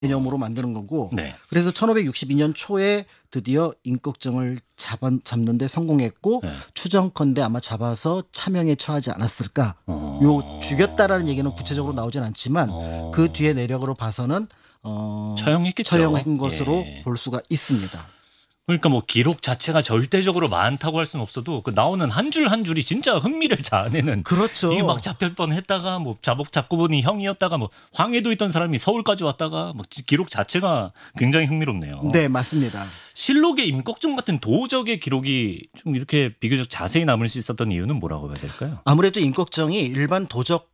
개념으로 만드는 거고 네. 그래서 1562년 초에 드디어 임꺽정을 잡는 데 성공했고 네. 추정컨대 아마 잡아서 차명에 처하지 않았을까. 요 죽였다라는 얘기는 구체적으로 나오진 않지만 그 뒤에 내력으로 봐서는 처형했겠죠. 처형한 것으로 예. 볼 수가 있습니다. 그러니까 뭐 기록 자체가 절대적으로 많다고 할 수는 없어도 그 나오는 한 줄 한 줄이 진짜 흥미를 자아내는. 그렇죠. 이게 막 잡힐 뻔했다가 뭐 잡고 보니 형이었다가 뭐 황해도 있던 사람이 서울까지 왔다가 뭐 기록 자체가 굉장히 흥미롭네요. 네, 맞습니다. 실록의 임꺽정 같은 도적의 기록이 좀 이렇게 비교적 자세히 남을 수 있었던 이유는 뭐라고 해야 될까요? 아무래도 임꺽정이 일반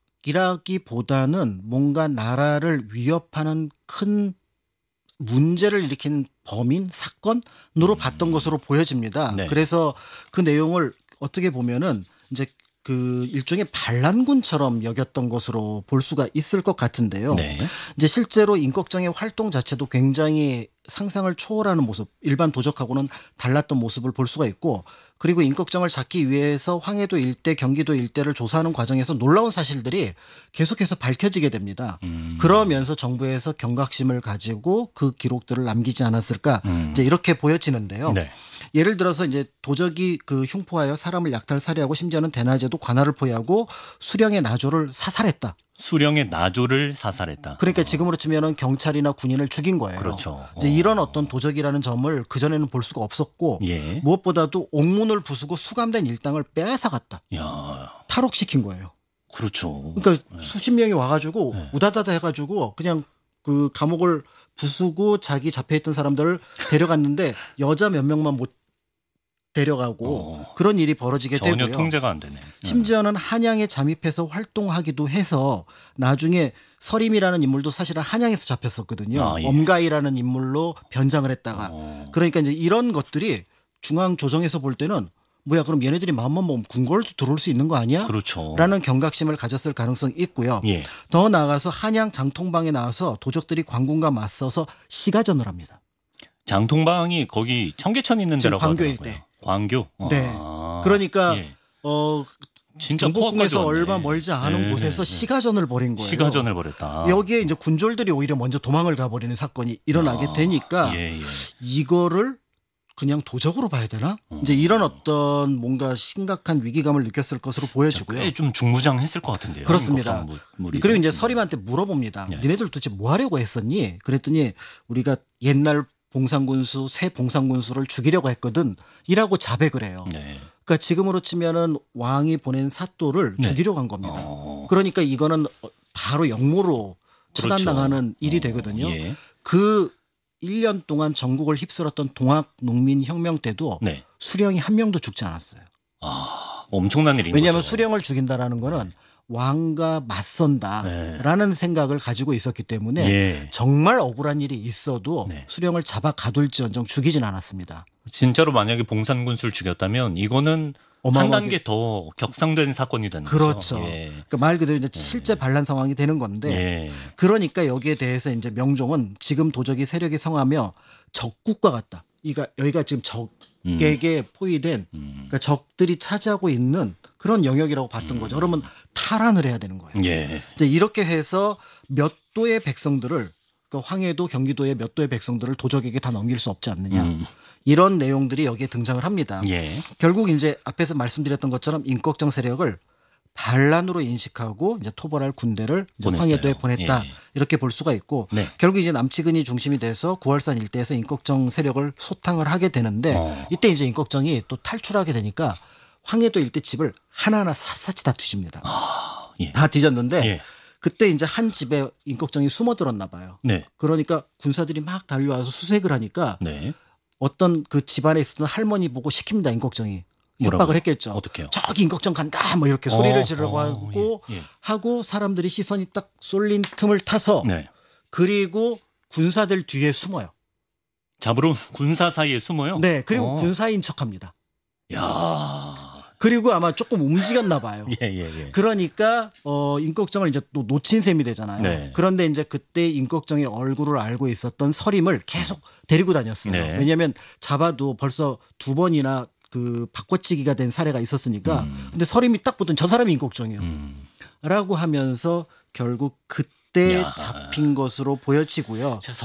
도적이라기보다는 뭔가 나라를 위협하는 큰 문제를 일으킨 범인 사건으로 봤던 것으로 보여집니다. 네. 그래서 그 내용을 어떻게 보면은 이제 그 일종의 반란군처럼 여겼던 것으로 볼 수가 있을 것 같은데요. 네. 이제 실제로 임꺽정의 활동 자체도 굉장히 상상을 초월하는 모습, 일반 도적하고는 달랐던 모습을 볼 수가 있고 그리고 임꺽정을 잡기 위해서 황해도 일대, 경기도 일대를 조사하는 과정에서 놀라운 사실들이 계속해서 밝혀지게 됩니다. 그러면서 정부에서 경각심을 가지고 그 기록들을 남기지 않았을까 이제 이렇게 보여지는데요. 네. 예를 들어서 이제 도적이 그 흉포하여 사람을 약탈 살해하고 심지어는 대낮에도 관할을 포위하고 수령의 나조를 사살했다. 수령의 나조를 사살했다. 그러니까 지금으로 치면은 경찰이나 군인을 죽인 거예요. 그렇죠. 이제 이런 어떤 도적이라는 점을 그전에는 볼 수가 없었고 예. 무엇보다도 옥문을 부수고 수감된 일당을 빼앗아갔다. 야, 탈옥시킨 거예요. 그렇죠. 그러니까 수십 명이 와가지고 네. 우다다다 해가지고 그냥 그 감옥을 부수고 자기 잡혀있던 사람들을 데려갔는데 여자 몇 명만 못 데려가고 그런 일이 벌어지게 전혀 되고요. 통제가 안 되네. 심지어는 한양에 잠입해서 활동하기도 해서 나중에 서림이라는 인물도 사실은 한양에서 잡혔었거든요. 아, 예. 엄가이라는 인물로 변장을 했다가 그러니까 이제 이런 것들이 중앙 조정에서 볼 때는 뭐야 그럼 얘네들이 마음만 먹으면 궁궐도 들어올 수 있는 거 아니야? 그렇죠. 라는 경각심을 가졌을 가능성이 있고요. 예. 더 나아가서 한양 장통방에 나와서 도적들이 관군과 맞서서 시가전을 합니다. 장통방이 거기 청계천 있는 지금 데라고 광교 하더라고요. 일대. 광교. 네. 아, 그러니까 예. 진짜 경복궁에서 코앞까지 왔네. 얼마 멀지 않은 네. 곳에서 시가전을 벌인 거예요. 시가전을 벌였다. 여기에 이제 군졸들이 오히려 먼저 도망을 가버리는 사건이 일어나게 되니까 예, 예. 이거를 그냥 도적으로 봐야 되나? 이제 이런 어떤 뭔가 심각한 위기감을 느꼈을 것으로 보여지고요. 꽤 좀 중무장했을 것 같은데요. 그렇습니다. 무리. 그리고 이제 서림한테 물어봅니다. 네. 니네들 도대체 뭐 하려고 했었니? 그랬더니 우리가 옛날 봉상군수, 새 봉상군수를 죽이려고 했거든. 이라고 자백을 해요. 네. 그러니까 지금으로 치면은 왕이 보낸 사또를 네. 죽이려고 한 겁니다. 그러니까 이거는 바로 역모로 처단당하는 일이 되거든요. 예. 그 1년 동안 전국을 휩쓸었던 동학농민혁명 때도 네. 수령이 한 명도 죽지 않았어요. 엄청난 일인 왜냐하면 거죠. 수령을 죽인다라는 거는 왕과 맞선다라는 생각을 가지고 있었기 때문에 예. 정말 억울한 일이 있어도 네. 수령을 잡아 가둘지언정 죽이진 않았습니다. 진짜로 만약에 봉산군수를 죽였다면 이거는 한 어마어마하게- 단계 더 격상된 사건이 되는 그렇죠. 거죠. 예. 그러니까 말 그대로 이제 실제 반란 상황이 되는 건데 예. 그러니까 여기에 대해서 이제 명종은 지금 도적이 세력이 성하며 적국과 같다. 여기가 지금 적에게 포위된 그러니까 적들이 차지하고 있는 그런 영역이라고 봤던 거죠. 그러면 탈환을 해야 되는 거예요. 예. 이제 이렇게 해서 몇 도의 백성들을 그러니까 황해도 경기도의 몇 도의 백성들을 도적에게 다 넘길 수 없지 않느냐. 이런 내용들이 여기에 등장을 합니다. 예. 결국 이제 앞에서 말씀드렸던 것처럼 임꺽정 세력을 반란으로 인식하고 이제 토벌할 군대를 이제 보냈어요. 황해도에 보냈다. 예. 이렇게 볼 수가 있고 네. 결국 이제 남치근이 중심이 돼서 구월산 일대에서 임꺽정 세력을 소탕을 하게 되는데 이때 이제 임꺽정이 또 탈출하게 되니까 황해도 일대 집을 하나하나 샅샅이 다 뒤집니다. 예. 다 뒤졌는데 예. 그때 이제 한 집에 임꺽정이 숨어들었나 봐요. 네. 그러니까 군사들이 막 달려와서 수색을 하니까 네. 어떤 그 집안에 있었던 할머니 보고 시킵니다. 임꺽정이. 협박을 뭐라고요? 했겠죠. 어떻게요? 저기 임꺽정 간다 뭐 이렇게 소리를 지르고 하고 예. 하고 사람들이 시선이 딱 쏠린 틈을 타서 네. 그리고 군사들 뒤에 숨어요. 잡으러 군사 사이에 숨어요? 네. 그리고 군사인 척합니다. 야. 그리고 아마 조금 움직였나 봐요. 예. 그러니까 임꺽정을 이제 또 놓친 셈이 되잖아요. 네. 그런데 이제 그때 임꺽정의 얼굴을 알고 있었던 서림을 계속 데리고 다녔어요. 네. 왜냐하면 잡아도 벌써 두 번이나 그 바꿔치기가 된 사례가 있었으니까 근데 서림이 딱 보던 저 사람이 임꺽정이요. 라고 하면서 결국 그때 야. 잡힌 것으로 보여지고요.